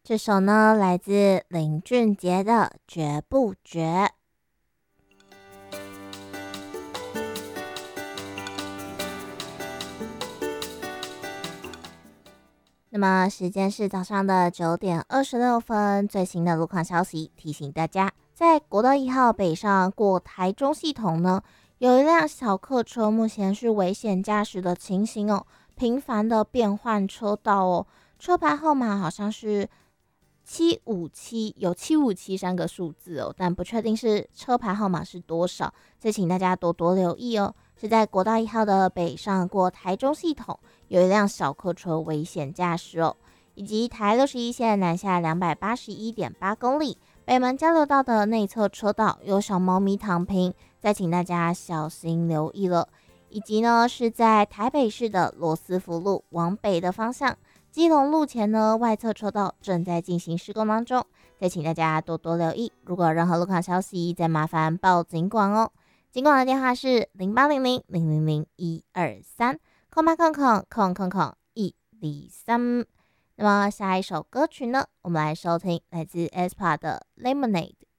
这首呢来自林俊杰的《绝不绝》。那么时间是早上的9:26，最新的路况消息提醒大家，在国道1号北上过台中系统呢，有一辆小客车目前是危险驾驶的情形哦，频繁的变换车道哦，车牌号码好像是757，有7573个数字哦，但不确定是车牌号码是多少，所以请大家多多留意哦。是在国道1号的北上过台中系统，有一辆小客车危险驾驶哦，以及台61线南下281.8公里，北门交流道的内侧车道有小猫咪躺平，再请大家小心留意了。以及呢是在台北市的罗斯福路往北的方向，基隆路前呢外侧车道正在进行施工当中，再请大家多多留意。如果有任何路况消息，再麻烦报警管哦。警管的电话是0800-000-123，空八空空空空空123。那么下一首歌曲呢，我们来收听来自 aespa 的 Lemonade。